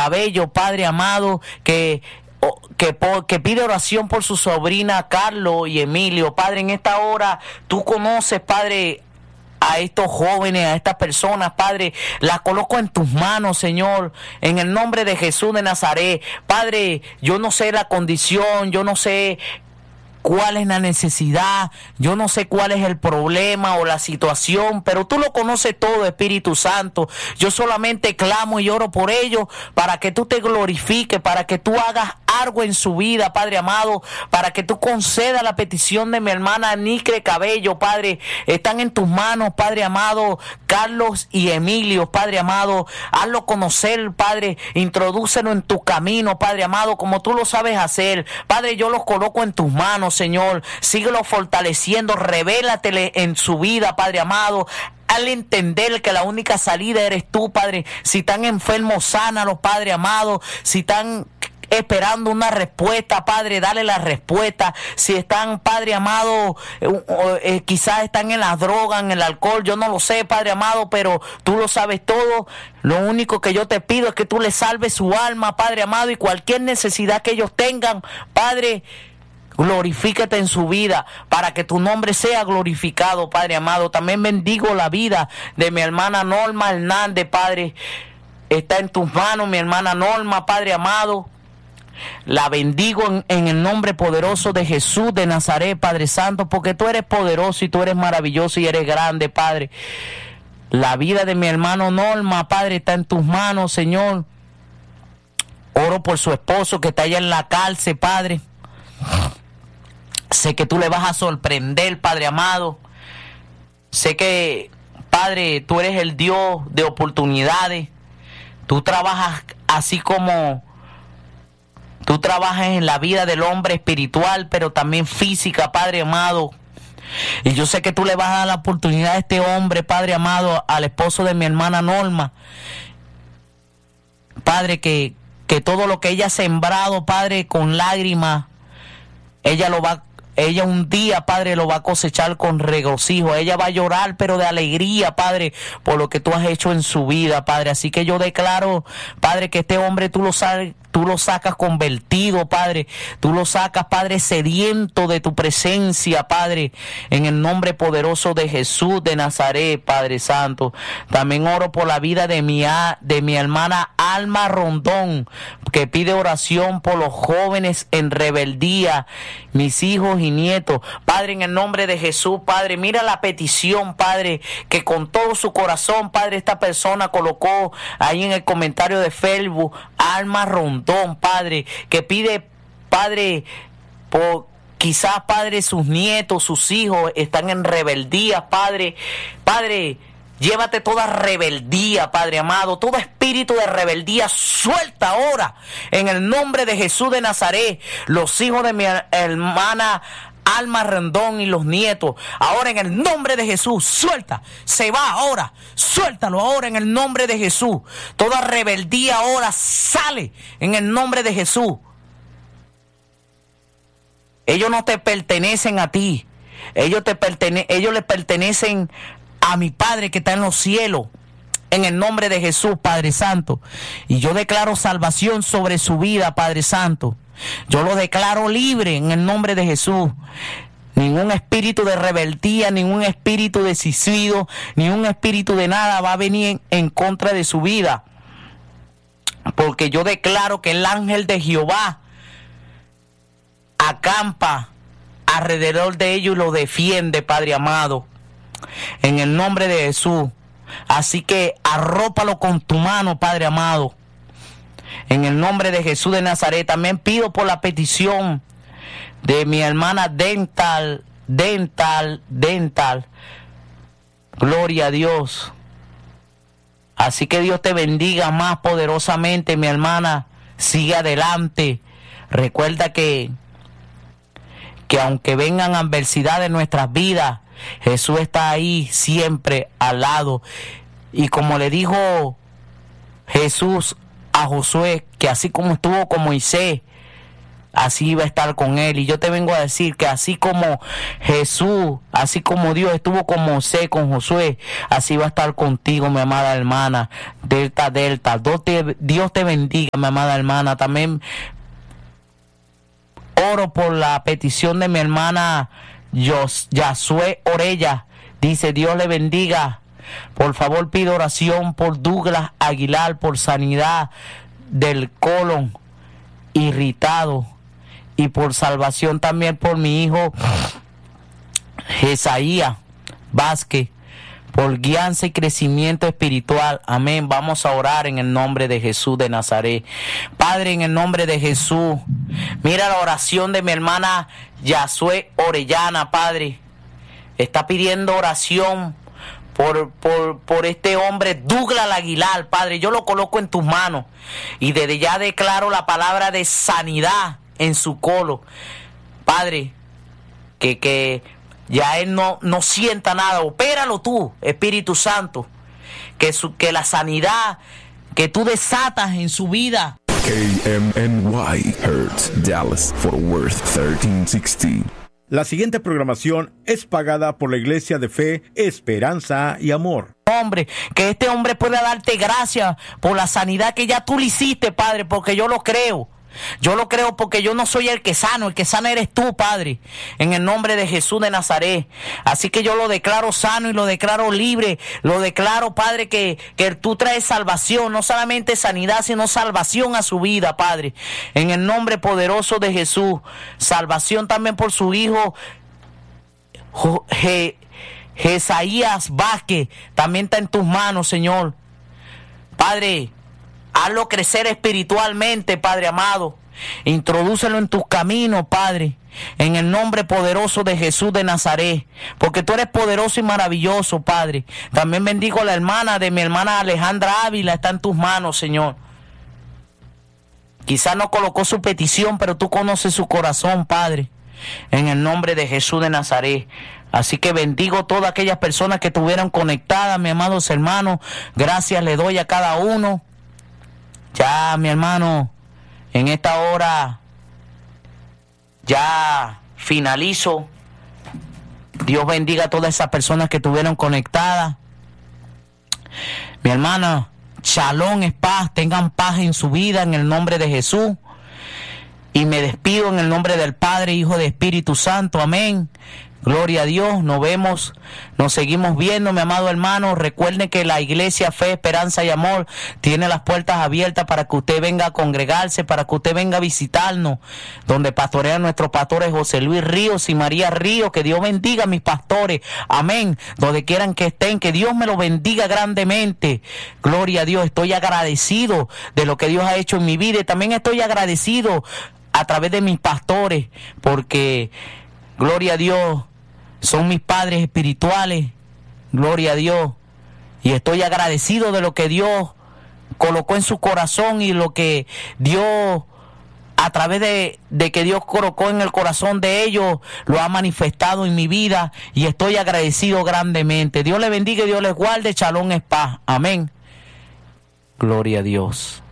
Cabello, Padre amado, que pide oración por su sobrina Carlos y Emilio. Padre, en esta hora tú conoces, Padre, a estos jóvenes, a estas personas, Padre, las coloco en tus manos, Señor, en el nombre de Jesús de Nazaret. Padre, yo no sé la condición, yo no sé cuál es la necesidad, yo no sé cuál es el problema o la situación, pero tú lo conoces todo, Espíritu Santo. Yo solamente clamo y oro por ellos para que tú te glorifiques, para que tú hagas algo en su vida, Padre amado, para que tú concedas la petición de mi hermana Nicre Cabello, Padre. Están en tus manos, Padre amado, Carlos y Emilio, Padre amado. Hazlo conocer, Padre, introdúcelo en tu camino, Padre amado, como tú lo sabes hacer. Padre, yo los coloco en tus manos, Señor. Síguelo fortaleciendo, revélatele en su vida, Padre amado. Al entender que la única salida eres tú, Padre. Si están enfermos, sánalos, Padre amado. Si están esperando una respuesta, Padre, dale la respuesta. Si están, Padre amado, quizás están en las drogas, en el alcohol, yo no lo sé, Padre amado, pero tú lo sabes todo. Lo único que yo te pido es que tú les salves su alma, Padre amado, y cualquier necesidad que ellos tengan, Padre, glorifícate en su vida para que tu nombre sea glorificado, Padre amado. También bendigo la vida de mi hermana Norma Hernández, Padre. Está en tus manos, mi hermana Norma, Padre amado. La bendigo en el nombre poderoso de Jesús de Nazaret, Padre Santo, porque tú eres poderoso y tú eres maravilloso y eres grande, Padre. La vida de mi hermano Norma, Padre, está en tus manos, Señor. Oro por su esposo que está allá en la cárcel, Padre. Sé que tú le vas a sorprender, Padre amado. Sé que, Padre, tú eres el Dios de oportunidades. Tú trabajas así como tú trabajas en la vida del hombre espiritual, pero también física, Padre amado. Y yo sé que tú le vas a dar la oportunidad a este hombre, Padre amado, al esposo de mi hermana Norma. Padre, que todo lo que ella ha sembrado, Padre, con lágrimas, ella un día, Padre, lo va a cosechar con regocijo. Ella va a llorar, pero de alegría, Padre, por lo que tú has hecho en su vida, Padre. Así que yo declaro, Padre, que este hombre tú lo sacas convertido, Padre. Tú lo sacas, Padre, sediento de tu presencia, Padre. En el nombre poderoso de Jesús de Nazaret, Padre Santo. También oro por la vida de mi hermana Alma Rondón, que pide oración por los jóvenes en rebeldía, mis hijos y nietos. Padre, en el nombre de Jesús, Padre, mira la petición, Padre, que con todo su corazón, Padre, esta persona colocó ahí en el comentario de Facebook. Alma Rondón, Padre, que pide, Padre, por quizás, Padre, sus nietos, sus hijos están en rebeldía, Padre. Padre, llévate toda rebeldía, Padre amado, todo espíritu de rebeldía, suelta ahora, en el nombre de Jesús de Nazaret, los hijos de mi hermana Alma Rondón y los nietos, ahora en el nombre de Jesús, suelta, se va ahora, suéltalo ahora en el nombre de Jesús, toda rebeldía ahora sale en el nombre de Jesús. Ellos no te pertenecen a ti, ellos le pertenecen a mi Padre que está en los cielos, en el nombre de Jesús, Padre Santo. Y yo declaro salvación sobre su vida, Padre Santo. Yo lo declaro libre en el nombre de Jesús. Ningún espíritu de rebeldía, ningún espíritu de suicidio, ningún espíritu de nada va a venir en contra de su vida. Porque yo declaro que el ángel de Jehová acampa alrededor de ellos y lo defiende, Padre amado. En el nombre de Jesús. Así que arrópalo con tu mano, Padre amado. En el nombre de Jesús de Nazaret. También pido por la petición de mi hermana Dental. Gloria a Dios. Así que Dios te bendiga más poderosamente, mi hermana. Sigue adelante. Recuerda que aunque vengan adversidades en nuestras vidas, Jesús está ahí siempre al lado. Y como le dijo Jesús a Josué, que así como estuvo con Moisés, así va a estar con él. Y yo te vengo a decir que así como Jesús, así como Dios estuvo con Moisés, con Josué, así va a estar contigo, mi amada hermana. Delta. Dios te bendiga, mi amada hermana. También oro por la petición de mi hermana Yasué Orella. Dice: Dios le bendiga. Por favor, pido oración por Douglas Aguilar, por sanidad del colon irritado, y por salvación también por mi hijo Jesaías Vázquez, por guianza y crecimiento espiritual. Amén. Vamos a orar en el nombre de Jesús de Nazaret. Padre, en el nombre de Jesús, mira la oración de mi hermana Yasué Orellana, Padre. Está pidiendo oración por este hombre Douglas Aguilar, Padre. Yo lo coloco en tus manos y desde ya declaro la palabra de sanidad en su colon, Padre, que ya él no sienta nada. Opéralo tú, Espíritu Santo, que la sanidad que tú desatas en su vida. KMNY Hertz, Dallas, Fort Worth, 1360. La siguiente programación es pagada por la Iglesia de Fe, Esperanza y Amor. Hombre, que este hombre pueda darte gracias por la sanidad que ya tú le hiciste, Padre, porque yo lo creo. Yo lo creo porque yo no soy el que sana eres tú, Padre, en el nombre de Jesús de Nazaret. Así que yo lo declaro sano y lo declaro libre, lo declaro, Padre, que tú traes salvación, no solamente sanidad, sino salvación a su vida, Padre, en el nombre poderoso de Jesús. Salvación también por su hijo Jesaías Vázquez, también está en tus manos, Señor. Padre, hazlo crecer espiritualmente, Padre amado. Introdúcelo en tus caminos, Padre, en el nombre poderoso de Jesús de Nazaret, porque tú eres poderoso y maravilloso, Padre. También bendigo a la hermana de mi hermana Alejandra Ávila, está en tus manos, Señor. Quizás no colocó su petición, pero tú conoces su corazón, Padre, en el nombre de Jesús de Nazaret. Así que bendigo todas aquellas personas que estuvieron conectadas, mis amados hermanos. Gracias le doy a cada uno. Ya, mi hermano, en esta hora ya finalizo. Dios bendiga a todas esas personas que estuvieron conectadas. Mi hermana, shalom es paz, tengan paz en su vida en el nombre de Jesús. Y me despido en el nombre del Padre, Hijo y Espíritu Santo. Amén. Gloria a Dios, nos vemos, nos seguimos viendo, mi amado hermano. Recuerden que la Iglesia Fe, Esperanza y Amor tiene las puertas abiertas para que usted venga a congregarse, para que usted venga a visitarnos, donde pastorean nuestros pastores José Luis Ríos y María Ríos. Que Dios bendiga a mis pastores, amén, donde quieran que estén, que Dios me los bendiga grandemente. Gloria a Dios, estoy agradecido de lo que Dios ha hecho en mi vida, y también estoy agradecido a través de mis pastores, porque, gloria a Dios, son mis padres espirituales, gloria a Dios, y estoy agradecido de lo que Dios colocó en su corazón y lo que Dios, a través de que Dios colocó en el corazón de ellos, lo ha manifestado en mi vida, y estoy agradecido grandemente. Dios les bendiga y Dios les guarde. Shalom es paz. Amén. Gloria a Dios.